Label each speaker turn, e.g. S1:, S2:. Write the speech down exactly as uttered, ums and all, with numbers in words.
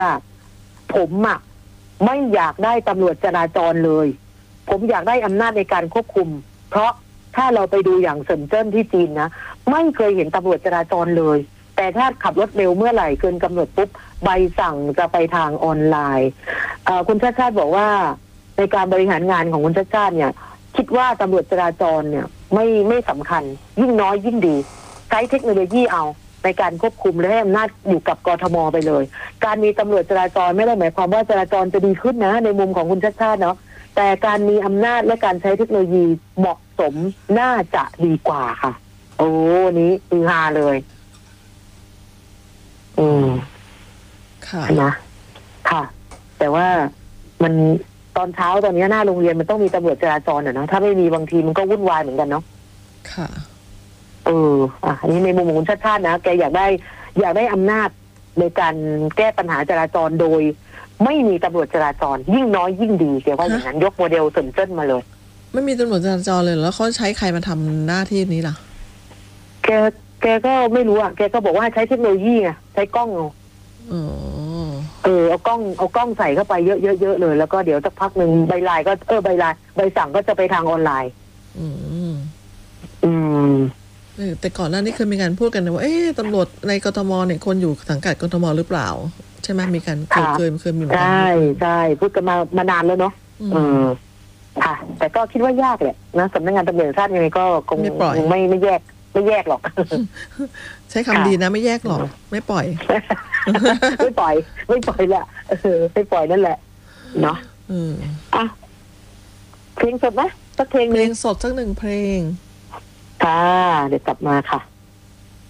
S1: ผมอ่ะไม่อยากได้ตำรวจจราจรเลยผมอยากได้อำนาจในการควบคุมเพราะถ้าเราไปดูอย่างเซินเจิ้นที่จีนนะไม่เคยเห็นตำรวจจราจรเลยแต่ถ้าขับรถเร็วเมื่อไหร่เกินกำหนดปุ๊บใบสั่งจะไปทางออนไลน์คุณชาติชาติบอกว่าในการบริหารงานของคุณชาติชาติเนี่ยคิดว่าตำรวจจราจรเนี่ยไม่ไม่สำคัญยิ่งน้อยยิ่งดีใช้เทคโนโลยีเอาในการควบคุมและให้อำนาจอยู่กับกทมไปเลยการมีตำรวจจราจรไม่ได้หมายความว่าจราจรจะดีขึ้นนะในมุมของคุณชาติชาติเนาะแต่การมีอำนาจและการใช้เทคโนโลยีเหมาะสมน่าจะดีกว่าค่ะโอ้นี้อือฮาเลยอืมค่ะนะค่ะแต่ว่ามันตอนเช้าตอนนี้หน้าโรงเรียนมันต้องมีตำรวจจราจรอ่ะเนาะถ้าไม่มีบางทีมันก็วุ่นวายเหมือนกันเนาะ
S2: ค่ะ
S1: เอออ่ะอันนี้ในมุมของคุณชาติชาตินะแกอยากได้อยากได้อำนาจในการแก้ปัญหาจราจรโดยไม่มีตำรวจจราจรยิ่งน้อยยิ่งดีแกว่าอย่างนั้นยกโมเดลเซินเจิ้นมาเลย
S2: ไม่มีตำรวจจราจรเลยแล้วเขาใช้ใครมาทำหน้าที่นี้ล่ะ
S1: แกแกก็ไม่รู้อ่ะแกก็บอกว่าใช้เทคโนโลยีไงใช้กล้องเอา
S2: อ๋อ
S1: เออเอากล้องเอากล้องใส่เข้าไปเยอะๆๆเลยแล้วก็เดี๋ยวสักพักหนึ่งใบลายก็เออใบลายใบสั่งก็จะไปทางออนไลน์
S2: อืม
S1: อืม
S2: แต่ก่อนหน้านี้เคยมีการพูดกันนะว่าเอ๊ะตำรวจในกทมเนี่ยคนอยู่สังกัดกทมหรือเปล่าใช่ไหมมีการเคยเคยเคยมี
S1: ใช่ใช่พูดกันมามานานแล้วเนาะเออค่ะแต่ก็คิดว่ายากแหละนะสำนักงานตำรวจแห่งชาติยังไงก็คงไม่ไม่แยกไม่แยกหรอก
S2: ใช้คำดีนะไม่แยกหรอกไม่ปล่อย
S1: ไม่ปล่อยไม่ปล่อยแหละเออไม่ปล่อยนั่นแหละเนาะ
S2: อืม
S1: อ่ะเพลงสดไหมสักเพลง
S2: เพลงสดสักหนึ่งเพลง
S1: ค่ะเดี๋ยวกลับมาค่ะ